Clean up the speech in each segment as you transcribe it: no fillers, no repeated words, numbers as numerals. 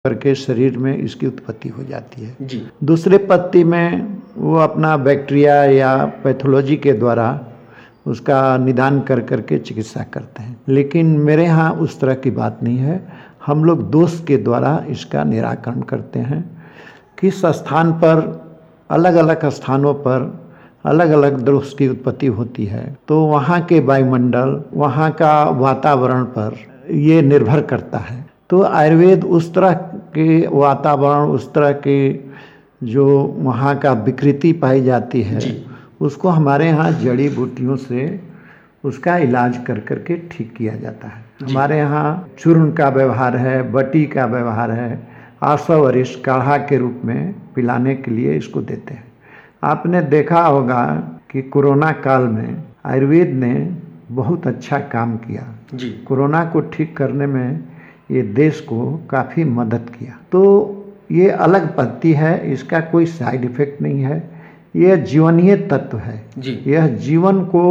करके शरीर में इसकी उत्पत्ति हो जाती है। जी। दूसरे पत्ती में वो अपना बैक्टीरिया या पैथोलॉजी के द्वारा उसका निदान कर करके चिकित्सा करते हैं, लेकिन मेरे यहाँ उस तरह की बात नहीं है। हम लोग दोष के द्वारा इसका निराकरण करते हैं। किस स्थान पर, अलग अलग स्थानों पर अलग अलग दोष की उत्पत्ति होती है, तो वहाँ के वायुमंडल, वहाँ का वातावरण पर ये निर्भर करता है। तो आयुर्वेद उस तरह के वातावरण, उस तरह के जो वहाँ का विकृति पाई जाती है, उसको हमारे यहाँ जड़ी बूटियों से उसका इलाज कर करके ठीक किया जाता है। हमारे यहाँ चूर्ण का व्यवहार है, बटी का व्यवहार है, आसव अरिष्ट काढ़ा के रूप में पिलाने के लिए इसको देते हैं। आपने देखा होगा कि कोरोना काल में आयुर्वेद ने बहुत अच्छा काम किया। कोरोना को ठीक करने में ये देश को काफ़ी मदद किया। तो ये अलग पत्ती है, इसका कोई साइड इफ़ेक्ट नहीं है। यह जीवनीय तत्व है, यह जीवन को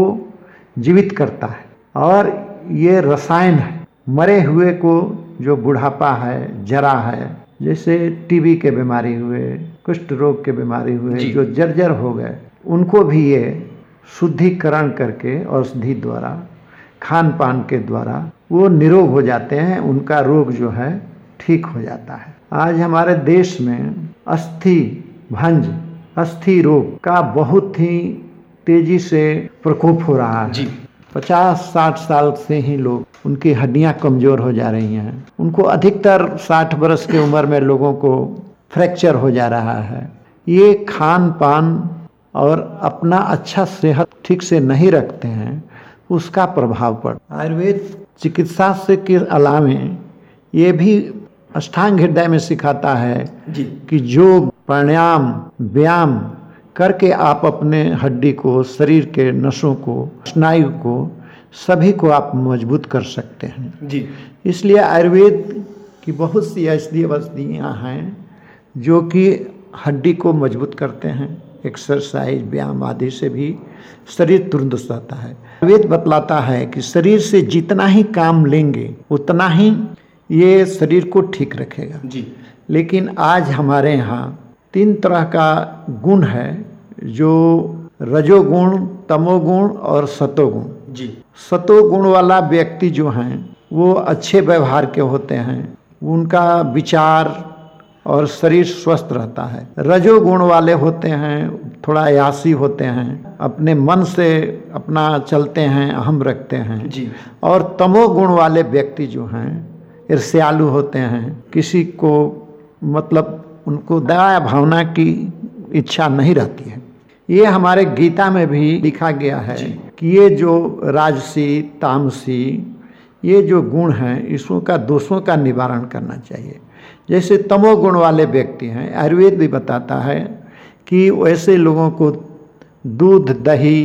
जीवित करता है और ये रसायन है। मरे हुए को जो बुढ़ापा है, जरा है, जैसे टीबी के बीमारी हुए, कुष्ठ रोग के बीमारी हुए, जो जर्जर हो गए, उनको भी ये शुद्धिकरण करके औषधि द्वारा, खान पान के द्वारा वो निरोग हो जाते हैं, उनका रोग जो है ठीक हो जाता है। आज हमारे देश में अस्थि भंज, अस्थि रोग का बहुत ही तेजी से प्रकोप हो रहा है। 50-60 साल से ही लोग, उनकी हड्डियां कमज़ोर हो जा रही हैं। उनको अधिकतर 60 वर्ष की उम्र में लोगों को फ्रैक्चर हो जा रहा है। ये खान पान और अपना अच्छा सेहत ठीक से नहीं रखते हैं, उसका प्रभाव पड़ता है। आयुर्वेद चिकित्सा से के अलावे ये भी अष्टांग हृदय में सिखाता है कि योग, प्राणायाम, व्यायाम करके आप अपने हड्डी को, शरीर के नसों को, स्नायु को, सभी को आप मजबूत कर सकते हैं। इसलिए आयुर्वेद की बहुत सी ऐसी औषधियाँ हैं जो कि हड्डी को मजबूत करते हैं। एक्सरसाइज, व्यायाम आदि से भी शरीर तंदुरुस्त रहता है। आयुर्वेद बतलाता है कि शरीर से जितना ही काम लेंगे उतना ही ये शरीर को ठीक रखेगा। लेकिन आज हमारे यहाँ 3 तरह का गुण है, जो रजोगुण, तमोगुण और सतोगुण। सतोगुण वाला व्यक्ति जो हैं वो अच्छे व्यवहार के होते हैं, उनका विचार और शरीर स्वस्थ रहता है। रजोगुण वाले होते हैं, थोड़ा आयासी होते हैं, अपने मन से अपना चलते हैं, अहम रखते हैं। और तमोगुण वाले व्यक्ति जो हैं ईर्ष्यालु होते हैं, किसी को मतलब उनको दया भावना की इच्छा नहीं रहती है। ये हमारे गीता में भी लिखा गया है कि ये जो राजसी, तामसी, ये जो गुण हैं, इसों का दोषों का निवारण करना चाहिए। जैसे तमोगुण वाले व्यक्ति हैं, आयुर्वेद भी बताता है कि वैसे लोगों को दूध, दही,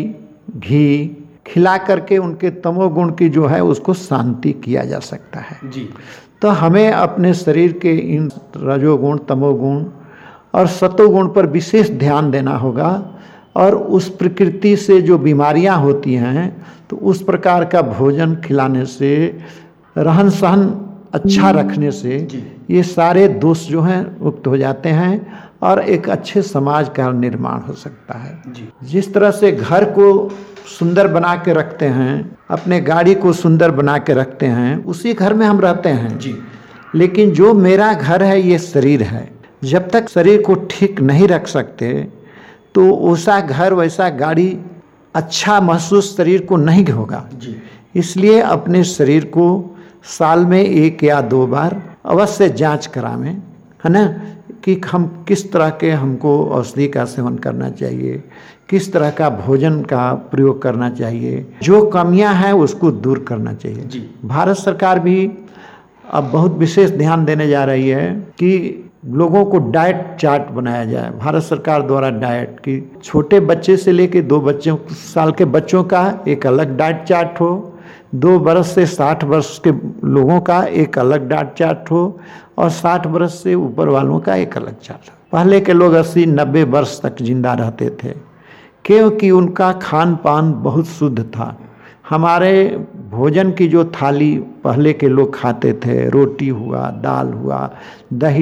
घी खिला करके उनके तमोगुण की जो है उसको शांति किया जा सकता है। तो हमें अपने शरीर के इन रजोगुण, तमोगुण और सतोगुण पर विशेष ध्यान देना होगा। और उस प्रकृति से जो बीमारियां होती हैं, तो उस प्रकार का भोजन खिलाने से, रहन सहन अच्छा रखने से ये सारे दोष जो हैं मुक्त हो जाते हैं और एक अच्छे समाज का निर्माण हो सकता है। जिस तरह से घर को सुंदर बना के रखते हैं, अपने गाड़ी को सुंदर बना के रखते हैं, उसी घर में हम रहते हैं। लेकिन जो मेरा घर है ये शरीर है। जब तक शरीर को ठीक नहीं रख सकते तो वैसा घर, वैसा गाड़ी अच्छा महसूस शरीर को नहीं होगा। इसलिए अपने शरीर को साल में 1 या 2 बार अवश्य जांच करावें, है ना, कि हम किस तरह के, हमको औषधि का सेवन करना चाहिए, किस तरह का भोजन का प्रयोग करना चाहिए, जो कमियां हैं उसको दूर करना चाहिए। भारत सरकार भी अब बहुत विशेष ध्यान देने जा रही है कि लोगों को डाइट चार्ट बनाया जाए। भारत सरकार द्वारा डाइट की, छोटे बच्चे से लेके 2 साल के बच्चों का एक अलग डाइट चार्ट हो, 2 वर्ष से 60 वर्ष के लोगों का एक अलग डाइट चार्ट हो, और 60 वर्ष से ऊपर वालों का एक अलग चार्ट हो। पहले के लोग 80-90 वर्ष तक जिंदा रहते थे, क्योंकि उनका खान पान बहुत शुद्ध था। हमारे भोजन की जो थाली पहले के लोग खाते थे, रोटी हुआ, दाल हुआ, दही